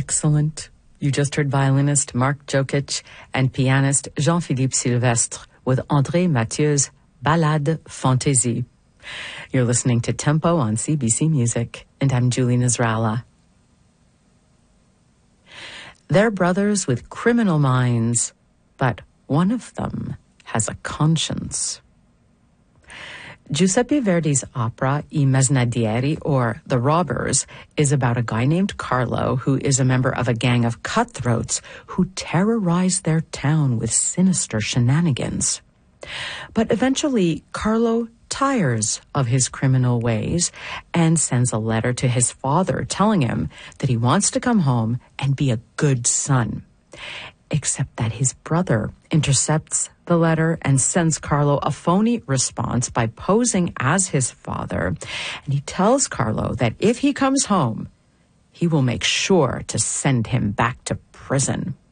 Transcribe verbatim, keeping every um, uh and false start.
excellent. You just heard violinist Marc Jokic and pianist Jean-Philippe Sylvestre with André Mathieu's Ballade Fantaisie. You're listening to Tempo on C B C Music, and I'm Julie Nasrallah. They're brothers with criminal minds, but one of them has a conscience. Giuseppe Verdi's opera I Mesnadieri, or The Robbers, is about a guy named Carlo who is a member of a gang of cutthroats who terrorize their town with sinister shenanigans. But eventually, Carlo tires of his criminal ways and sends a letter to his father telling him that he wants to come home and be a good son. Except that his brother intercepts the letter and sends Carlo a phony response by posing as his father. And he tells Carlo that if he comes home, he will make sure to send him back to prison.